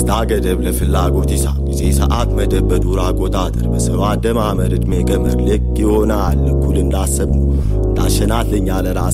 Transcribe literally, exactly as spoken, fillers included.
ደስታ ገደብ ለፍላጎት ይሳብ ጊዜ ሰዓት መደብ በዱር አቆጣጠር በሰው አደማመር እድሜ ገመር ልክ ይሆናል እኩል እንዳሰብነው እንዳሸናትልኛ ለራስ